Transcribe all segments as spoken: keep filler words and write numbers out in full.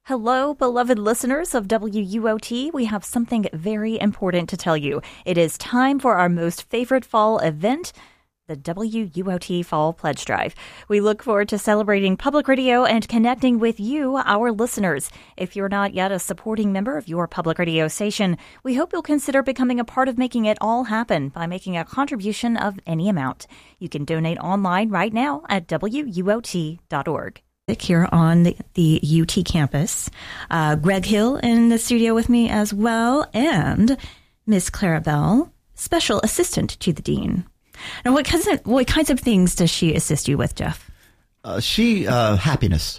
Hello, beloved listeners of W U O T. We have something very important to tell you. It is time for our most favorite fall event, the W U O T Fall Pledge Drive. We look forward to celebrating public radio and connecting with you, our listeners. If you're not yet a supporting member of your public radio station, we hope you'll consider becoming a part of making it all happen by making a contribution of any amount. You can donate online right now at W U O T dot org. Here on the, the U T campus. Uh, Greg Hill in the studio with me as well, and Miss Clara Bell, special assistant to the dean. Now, what kinds of, what kinds of things does she assist you with, Jeff? Uh, she, uh, happiness.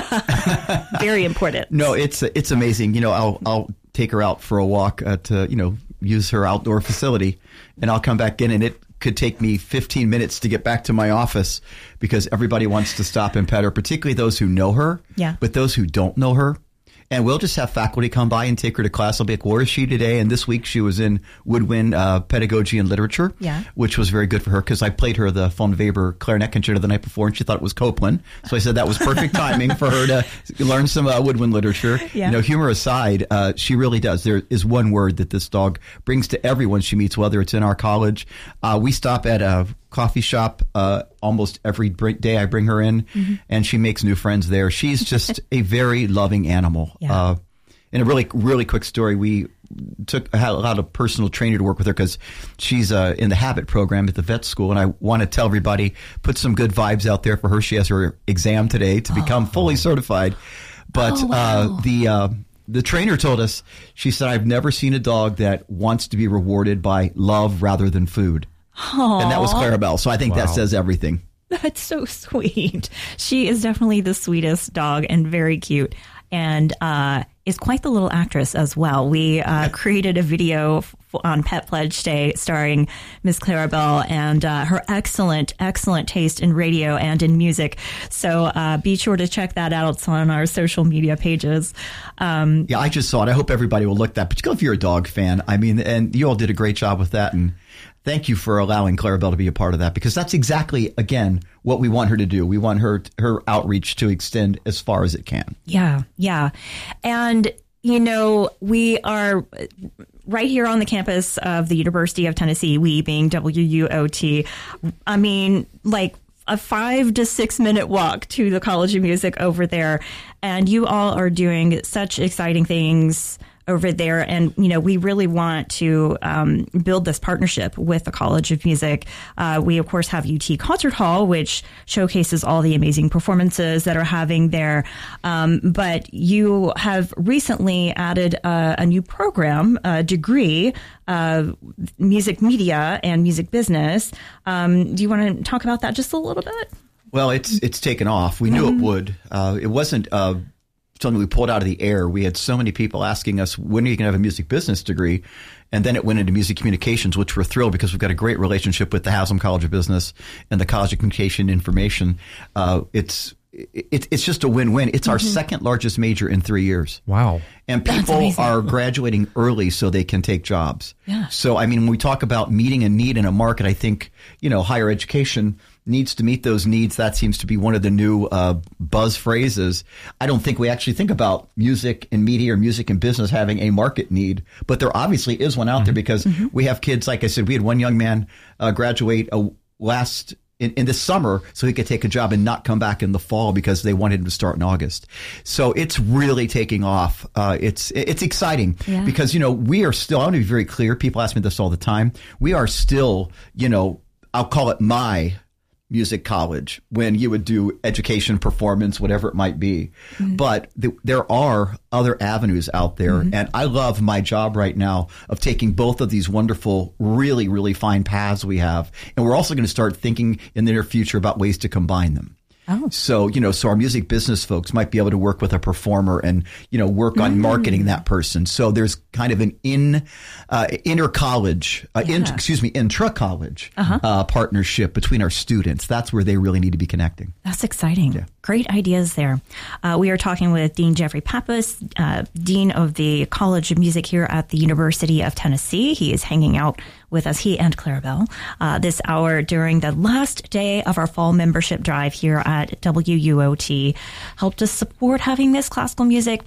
Very important. No, it's it's amazing. You know, I'll I'll take her out for a walk uh, to, you know, use her outdoor facility, and I'll come back in, and it could take me fifteen minutes to get back to my office because everybody wants to stop and pet her, particularly those who know her. Yeah. But those who don't know her. And we'll just have faculty come by and take her to class. I'll be like, where is she today? And this week she was in Woodwind uh, Pedagogy and Literature, yeah. which was very good for her because I played her the von Weber clarinet concerto the night before, and she thought it was Copland. So I said that was perfect timing for her to learn some uh, Woodwind literature. Yeah. You know, humor aside, uh, she really does. There is one word that this dog brings to everyone she meets, whether it's in our college. Uh, we stop at a coffee shop uh, almost every day. I bring her in, mm-hmm. and she makes new friends there. She's just a very loving animal. Yeah. Uh, and a really, really quick story. We took had a lot of personal training to work with her because she's uh, in the Habit program at the vet school, and I want to tell everybody, put some good vibes out there for her. She has her exam today to become oh. fully certified. But oh, wow. uh, the uh, the trainer told us, she said, I've never seen a dog that wants to be rewarded by love rather than food. Aww. And that was Clara Bell. So I think wow. that says everything. That's so sweet. She is definitely the sweetest dog and very cute, and uh, is quite the little actress as well. We uh, created a video f- on Pet Pledge Day starring Miss Clara Bell and uh, her excellent, excellent taste in radio and in music. So uh, be sure to check that out. It's on our social media pages. Um, yeah, I just saw it. I hope everybody will look that. Particularly if you're a dog fan. I mean, and you all did a great job with that. And thank you for allowing Clara Bell to be a part of that, because that's exactly, again, what we want her to do. We want her her outreach to extend as far as it can. Yeah, yeah. And, you know, we are right here on the campus of the University of Tennessee, we being W U O T. I mean, like a five to six minute walk to the College of Music over there. And you all are doing such exciting things over there. And, you know, we really want to um, build this partnership with the College of Music. Uh, we, of course, have U T Concert Hall, which showcases all the amazing performances that are having there. Um, but you have recently added a, a new program, a degree, uh, music media and music business. Um, do you want to talk about that just a little bit? Well, it's it's taken off. We knew mm-hmm. it would. Uh, it wasn't uh, something we pulled out of the air. We had so many people asking us, when are you going to have a music business degree? And then it went into music communications, which we're thrilled because we've got a great relationship with the Haslam College of Business and the College of Communication Information. Uh, it's it, it's just a win-win. It's mm-hmm. our second largest major in three years. Wow. And people are graduating early so they can take jobs. Yeah. So, I mean, when we talk about meeting a need in a market, I think, you know, higher education needs to meet those needs. That seems to be one of the new uh, buzz phrases. I don't think we actually think about music and media or music and business having a market need, but there obviously is one out mm-hmm. there because mm-hmm. we have kids. Like I said, we had one young man uh, graduate uh, last in, in the summer so he could take a job and not come back in the fall because they wanted him to start in August. So it's really taking off. Uh, it's it's exciting yeah. because, you know, we are still, I want to be very clear. People ask me this all the time. We are still, you know, I'll call it my music college when you would do education, performance, whatever it might be. Mm-hmm. But th- there are other avenues out there. Mm-hmm. And I love my job right now of taking both of these wonderful, really, really fine paths we have. And we're also going to start thinking in the near future about ways to combine them. Oh. So, you know, so our music business folks might be able to work with a performer and, you know, work on mm. marketing that person. So there's kind of an in, uh, inter-college, uh, yeah. in, excuse me, intra-college uh-huh. uh, partnership between our students. That's where they really need to be connecting. That's exciting. Yeah. Great ideas there. Uh, we are talking with Dean Jeffrey Pappas, uh, Dean of the College of Music here at the University of Tennessee. He is hanging out with us, he and Clara Bell, uh, this hour during the last day of our fall membership drive here at W U O T. Helped us support having this classical music